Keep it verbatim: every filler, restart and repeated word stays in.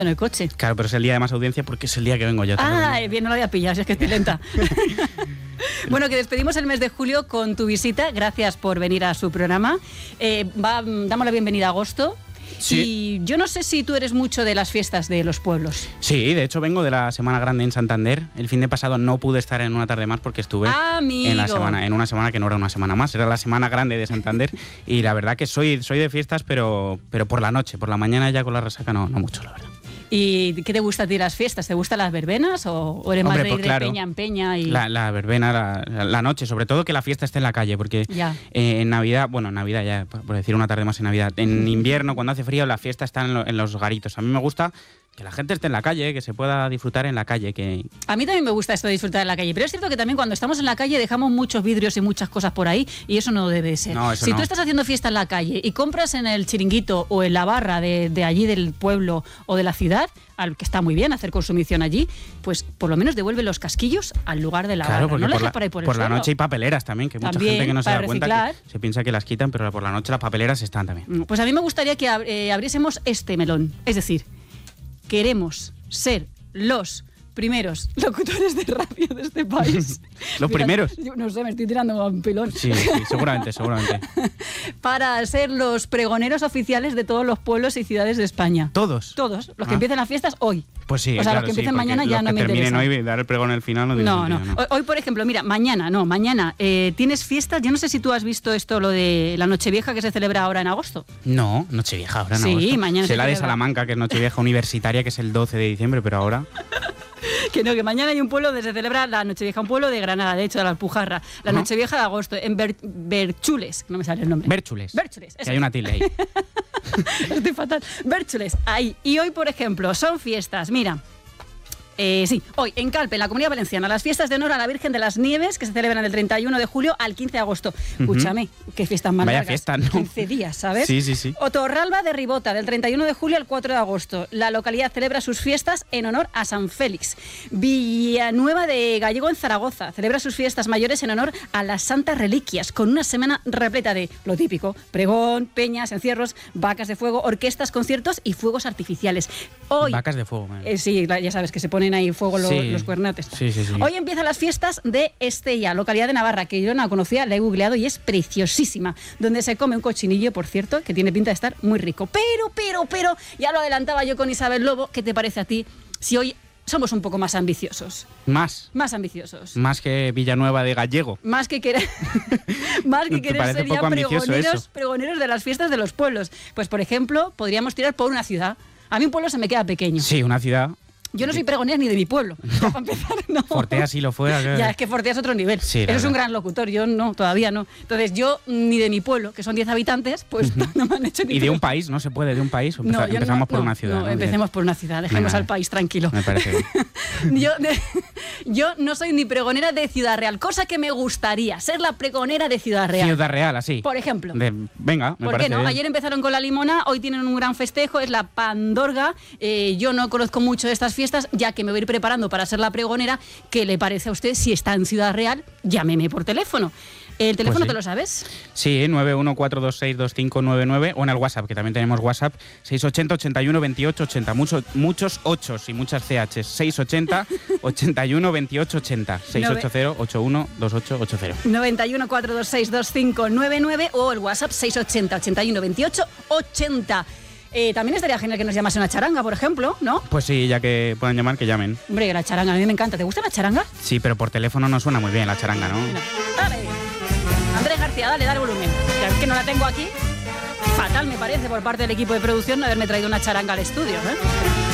en el coche. Claro, pero es el día de más audiencia porque es el día que vengo yo. Ah, bien, no lo había pillado, si es que estoy lenta. Bueno, que despedimos el mes de julio con tu visita. Gracias por venir a su programa. Eh, va, damos la bienvenida a agosto. Sí. Y yo no sé si tú eres mucho de las fiestas de los pueblos. Sí, de hecho vengo de la Semana Grande en Santander. El fin de pasado no pude estar en una tarde más porque estuve Amigo. en la semana, en una semana que no era una semana más, era la Semana Grande de Santander. Y la verdad que soy, soy de fiestas, pero, pero por la noche, por la mañana ya con la resaca no, no mucho, la verdad. ¿Y qué te gusta a ti las fiestas? ¿Te gustan las verbenas o, o eres Hombre, más de pues ir claro, de peña en peña? Y... La, la verbena, la, la noche, sobre todo que la fiesta esté en la calle, porque Ya. eh, en Navidad, bueno, en Navidad ya, por por decir una tarde más en Navidad, en invierno, cuando hace frío, la fiesta está en, lo- en los garitos. A mí me gusta que la gente esté en la calle, que se pueda disfrutar en la calle, que... A mí también me gusta esto de disfrutar en la calle, pero es cierto que también cuando estamos en la calle dejamos muchos vidrios y muchas cosas por ahí y eso no debe ser. No, eso si no. tú estás haciendo fiesta en la calle y compras en el chiringuito o en la barra de, de allí del pueblo o de la ciudad, al que está muy bien hacer consumición allí, pues por lo menos devuelve los casquillos al lugar de la Claro, barra. porque No lo por, dejes la, por ahí por el por la suelo. noche hay papeleras también, que mucha También, gente que no se para da cuenta reciclar. que se piensa que las quitan, pero por la noche las papeleras están también. Pues a mí me gustaría que ab- eh, abriésemos este melón. Es decir, queremos ser los primeros locutores de radio de este país. ¿Los Mira, primeros? yo no sé, me estoy tirando a un pilón. Sí, sí, seguramente, seguramente. Para ser los pregoneros oficiales de todos los pueblos y ciudades de España. ¿Todos? Todos. Los que Ah. empiecen las fiestas hoy. Pues sí, O sea, claro, los que sí, empiecen porque mañana ya los no que me terminen interesan. hoy y dar el pregón al final no tiene No, no. sentido, Hoy, hoy, por ejemplo, mira, mañana, no, mañana eh, tienes fiestas. Yo no sé si tú has visto esto, lo de la Nochevieja que se celebra ahora en agosto. No, Nochevieja ahora en Sí, agosto. mañana Sé se la de celebra. Salamanca, que es Nochevieja universitaria, que es el doce de diciembre, pero ahora... Que no, que mañana hay un pueblo donde se celebra la Nochevieja, un pueblo de Granada, de hecho, de la Alpujarra. La Ajá. Nochevieja de agosto, en Ber- Berchules, que no me sale el nombre. Bérchules. Bérchules, Que eso hay es. una tilde ahí. Estoy fatal. Bérchules, ahí. Y hoy, por ejemplo, son fiestas. Mira. Eh, sí, hoy en Calpe, en la Comunidad Valenciana, las fiestas de honor a la Virgen de las Nieves que se celebran del treinta y uno de julio al quince de agosto. Escúchame, qué fiestas más Vaya largas. fiesta, ¿no? quince días, ¿sabes? Sí, sí, sí. Otorralba de Ribota, del treinta y uno de julio al cuatro de agosto. La localidad celebra sus fiestas en honor a San Félix. Villanueva de Gallego, en Zaragoza, celebra sus fiestas mayores en honor a las Santas Reliquias, con una semana repleta de lo típico: pregón, peñas, encierros, vacas de fuego, orquestas, conciertos y fuegos artificiales. Hoy, Vacas de fuego, madre. eh, sí, la- ya sabes que se ponen ahí fuego lo- Sí. los cuernates. Sí, sí, sí. Hoy empiezan las fiestas de Estella, localidad de Navarra, que yo no la conocía, la he googleado y es preciosísima, donde se come un cochinillo, por cierto, que tiene pinta de estar muy rico. Pero, pero, pero, ya lo adelantaba yo con Isabel Lobo, ¿qué te parece a ti si hoy somos un poco más ambiciosos? Más. Más ambiciosos. Más que Villanueva de Gallego. Más que querer, más que ¿Te querer parece ser ya poco ambicioso pregoneros, eso? pregoneros de las fiestas de los pueblos. Pues, por ejemplo, podríamos tirar por una ciudad. A mí un pueblo se me queda pequeño. Sí, una ciudad. Yo no soy pregonera ni de mi pueblo. Ya, para empezar, no. Fortea sí lo fue. Ya, es que Fortea es otro nivel. Sí, la Eso es un verdad. gran locutor, yo no, todavía no. Entonces, yo ni de mi pueblo, que son diez habitantes, pues no me han hecho ni Y de un pre- país, ¿no se puede? De un país. No, Empeza- yo empezamos no- por no, una ciudad. No, ¿no? empecemos por una ciudad, dejemos Venga. al país tranquilo. Me parece bien. yo, de- yo no soy ni pregonera de Ciudad Real, cosa que me gustaría, ser la pregonera de Ciudad Real. Ciudad Real, así. Por ejemplo. De- venga, me ¿Por qué parece no? bien. Ayer empezaron con la limona, hoy tienen un gran festejo, es la Pandorga. Eh, yo no conozco mucho de estas fiestas, ya que me voy a ir preparando para ser la pregonera. ¿Qué le parece a usted? Si está en Ciudad Real, llámeme por teléfono. ¿El teléfono sí. te lo sabes? Sí, nueve uno cuatro dos seis dos cinco nueve nueve o en el WhatsApp, que también tenemos WhatsApp, seis ochenta, ochenta y uno, veintiocho, ochenta. Muchos, muchos ochos y muchas C Hs. seis ochenta, ochenta y uno, veintiocho, ochenta. seis ochenta, ochenta y uno, veintiocho ochenta. noventa y uno, cuatrocientos veintiséis, veinticinco noventa y nueve o el WhatsApp seis ochenta, ochenta y uno, veintiocho ochenta. Eh, también estaría genial que nos llamase una charanga, por ejemplo, ¿no? Pues sí, ya que puedan llamar, que llamen. Hombre, la charanga, a mí me encanta. ¿Te gusta la charanga? Sí, pero por teléfono no suena muy bien la charanga, ¿no? Mira, dale. Andrés García, dale, dale volumen. Ya ves que no la tengo aquí. Fatal me parece por parte del equipo de producción no haberme traído una charanga al estudio, ¿eh?